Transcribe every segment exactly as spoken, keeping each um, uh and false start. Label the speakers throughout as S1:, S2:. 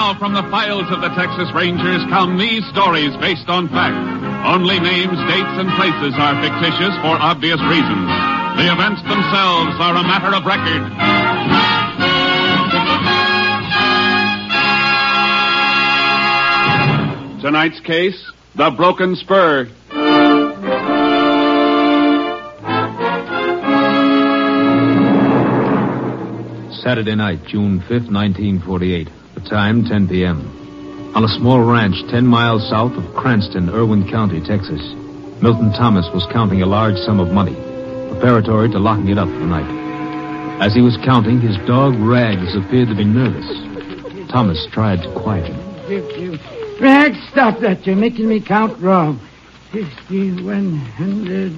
S1: now from the files of the Texas Rangers come these stories based on fact. Only names, dates, and places are fictitious for obvious reasons. The events themselves are a matter of record. Tonight's case, the broken spur.
S2: Saturday night, June fifth, nineteen forty-eight. The time, ten p.m. On a small ranch ten miles south of Cranston, Irwin County, Texas, Milton Thomas was counting a large sum of money, preparatory to locking it up for the night. As he was counting, his dog Rags appeared to be nervous. Thomas tried to quiet him.
S3: Rags, stop that. You're making me count wrong. Fifty, one hundred...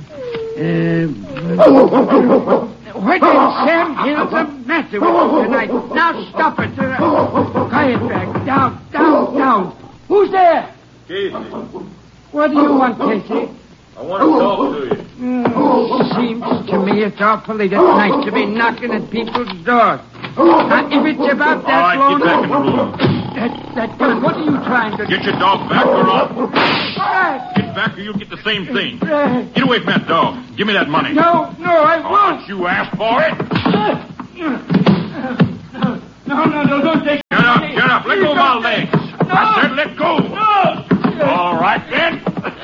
S3: Uh... What in Sam Hill's the matter with you tonight? Now stop it. Uh, quiet, Rags. Down, down, down. Who's there?
S4: Casey.
S3: What do you want, Casey?
S4: I want to talk to you.
S3: Mm, seems to me it's awfully nice to be knocking at people's doors. Now, if it's about that
S4: All right,
S3: loan...
S4: get back in the room.
S3: That, that gun, what are you trying to do?
S4: Get your dog back or I'll...
S3: Rags!
S4: Get back or you'll get the same thing.
S3: Rags!
S4: Get away from that dog. Give me that money.
S3: No, no, I
S4: Oh,
S3: won't.
S4: you asked for it.
S3: No, no, no, don't take
S4: Get up, get up. Let go of my legs.
S3: No.
S4: I said let go.
S3: No.
S4: All right, then.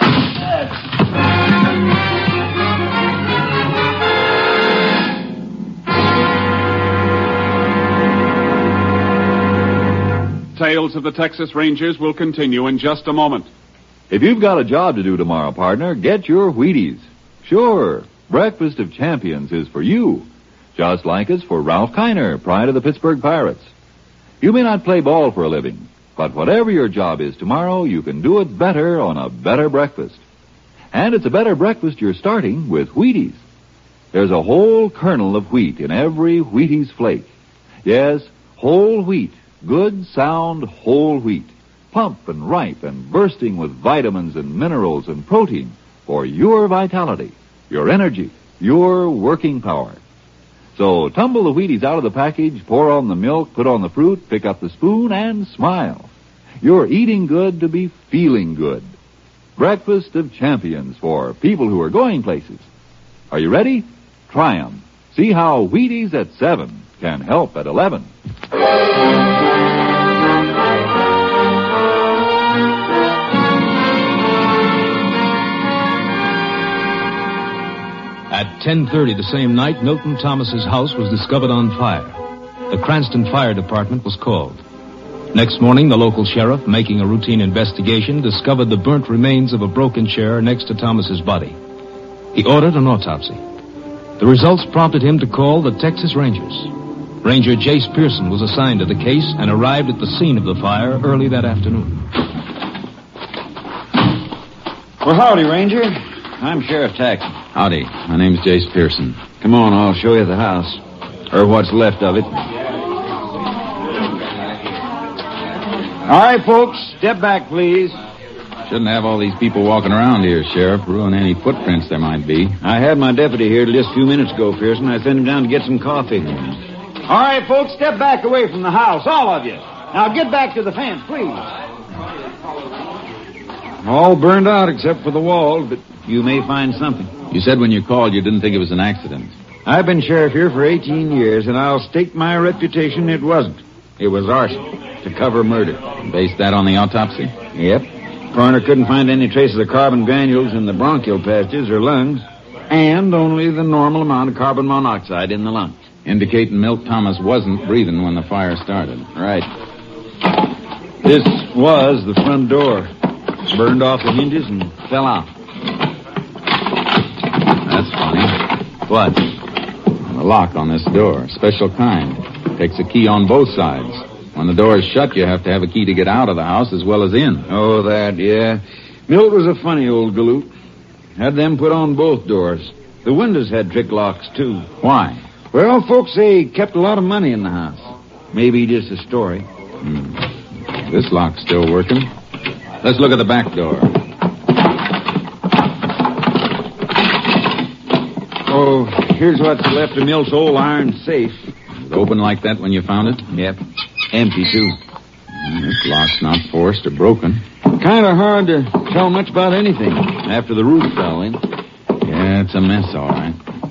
S1: Tales of the Texas Rangers will continue in just a moment.
S5: If you've got a job to do tomorrow, partner, get your Wheaties. Sure, Breakfast of Champions is for you, just like it's for Ralph Kiner, pride of the Pittsburgh Pirates. You may not play ball for a living, but whatever your job is tomorrow, you can do it better on a better breakfast. And it's a better breakfast you're starting with Wheaties. There's a whole kernel of wheat in every Wheaties flake. Yes, whole wheat. Good, sound, whole wheat. Plump and ripe and bursting with vitamins and minerals and protein for your vitality, your energy, your working power. So tumble the Wheaties out of the package, pour on the milk, put on the fruit, pick up the spoon, and smile. You're eating good to be feeling good. Breakfast of Champions for people who are going places. Are you ready? Try 'em. See how Wheaties at seven can help at eleven.
S2: At ten thirty the same night, Milton Thomas's house was discovered on fire. The Cranston Fire Department was called. Next morning, the local sheriff, making a routine investigation, discovered the burnt remains of a broken chair next to Thomas's body. He ordered an autopsy. The results prompted him to call the Texas Rangers. Ranger Jace Pearson was assigned to the case and arrived at the scene of the fire early that afternoon.
S6: Well, howdy, Ranger. I'm Sheriff Taxon.
S7: Howdy. My name's Jace Pearson.
S6: Come on, I'll show you the house. Or what's left of it. All right, folks, step back, please.
S7: Shouldn't have all these people walking around here, Sheriff. Ruin any footprints there might be.
S6: I had my deputy here just a few minutes ago, Pearson. I sent him down to get some coffee. All right, folks, step back away from the house, all of you. Now get back to the fence, please. All burned out except for the walls, but you may find something.
S7: You said when you called you didn't think it was an accident.
S6: I've been sheriff here for eighteen years, and I'll stake my reputation it wasn't. It was arson to cover murder.
S7: Based that on the autopsy?
S6: Yep. Coroner couldn't find any traces of carbon granules in the bronchial passages or lungs, and only the normal amount of carbon monoxide in the lungs.
S7: Indicating Milt Thomas wasn't breathing when the fire started.
S6: Right. This was the front door. Burned off the hinges and fell out.
S7: That's funny.
S6: What?
S7: The lock on this door. Special kind. Takes a key on both sides. When the door is shut, you have to have a key to get out of the house as well as in.
S6: Oh, that, yeah. Milt was a funny old galoot. Had them put on both doors. The windows had trick locks, too.
S7: Why?
S6: Well, folks say he kept a lot of money in the house. Maybe just a story.
S7: Hmm. This lock's still working. Let's look at the back door.
S6: Oh, here's what's left of Milt's old iron safe.
S7: Was it open like that when you found it?
S6: Yep. Empty, too.
S7: This lock's not forced or broken.
S6: Kind of hard to tell much about anything after the roof fell in.
S7: Yeah, it's a mess, all right.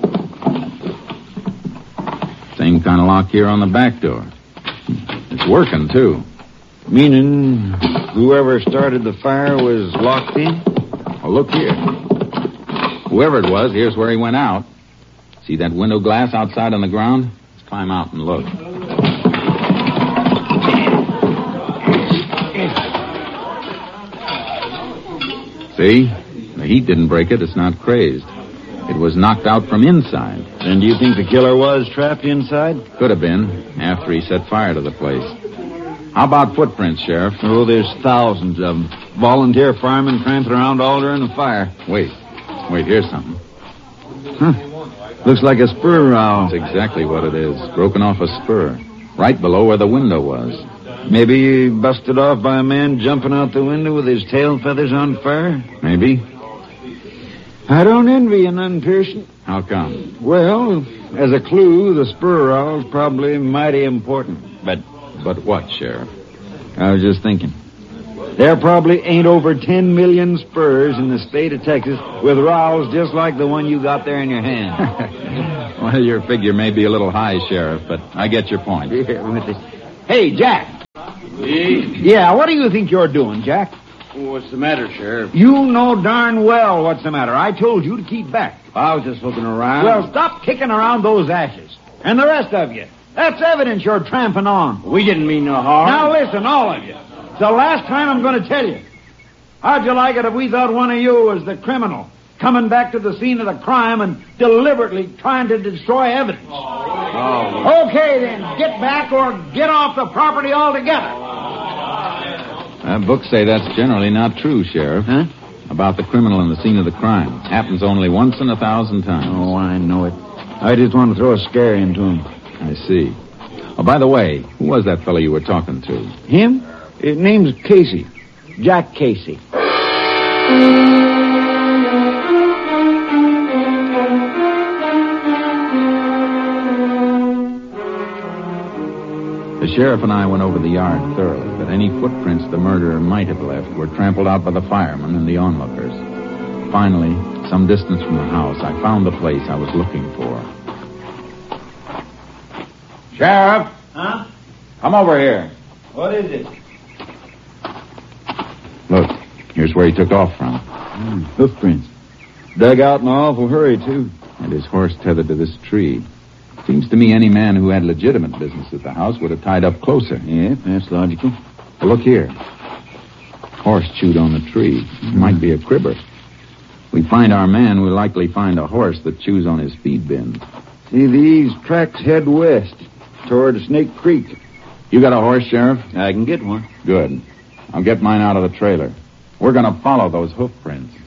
S7: Same kind of lock here on the back door. It's working, too.
S6: Meaning whoever started the fire was locked in?
S7: Oh, look here. Whoever it was, here's where he went out. See that window glass outside on the ground? Let's climb out and look. See? The heat didn't break it. It's not crazed. It was knocked out from inside.
S6: Then do you think the killer was trapped inside?
S7: Could have been, after he set fire to the place. How about footprints, Sheriff?
S6: Oh, there's thousands of them. Volunteer firemen tramping around all during the fire.
S7: Wait. Wait, here's something.
S6: Huh. Looks like a spur rowel.
S7: That's exactly what it is. Broken off a spur. Right below where the window was.
S6: Maybe busted off by a man jumping out the window with his tail feathers on fire?
S7: Maybe.
S6: I don't envy you none, Pearson.
S7: How come?
S6: Well, as a clue, the spur rowel's probably mighty important. But
S7: But what, Sheriff?
S6: I was just thinking. There probably ain't over ten million spurs in the state of Texas with rowels just like the one you got there in your hand.
S7: Well, your figure may be a little high, Sheriff, but I get your point.
S6: Hey, Jack. Yeah, what do you think you're doing, Jack?
S3: What's the matter, Sheriff?
S6: You know darn well what's the matter. I told you to keep back.
S3: I was just looking around.
S6: Well, stop kicking around those ashes. And the rest of you. That's evidence you're tramping on.
S3: We didn't mean no harm.
S6: Now listen, all of you. It's the last time I'm going to tell you. How'd you like it if we thought one of you was the criminal, coming back to the scene of the crime and deliberately trying to destroy evidence?
S3: Oh.
S6: Okay, then, get back or get off the property altogether.
S7: Uh, books say that's generally not true, Sheriff.
S6: Huh?
S7: About the criminal in the scene of the crime. Happens only once in a thousand times.
S6: Oh, I know it. I just want to throw a scare into him.
S7: I see. Oh, by the way, who was that fellow you were talking to?
S6: Him? His name's Casey. Jack Casey.
S7: The sheriff and I went over the yard thoroughly, but any footprints the murderer might have left were trampled out by the firemen and the onlookers. Finally, some distance from the house, I found the place I was looking for.
S6: Sheriff?
S3: Huh?
S6: Come over here.
S3: What is it?
S7: Look, here's where he took off from.
S6: Mm, hoofprints. Dug out in an awful hurry, too.
S7: And his horse tethered to this tree. Seems to me any man who had legitimate business at the house would have tied up closer.
S6: Yeah, that's logical.
S7: But look here. Horse chewed on the tree. Mm. Might be a cribber. We find our man, we'll likely find a horse that chews on his feed bin.
S6: See, these tracks head west toward Snake Creek.
S7: You got a horse, Sheriff?
S6: I can get one.
S7: Good. I'll get mine out of the trailer. We're going to follow those hoof prints.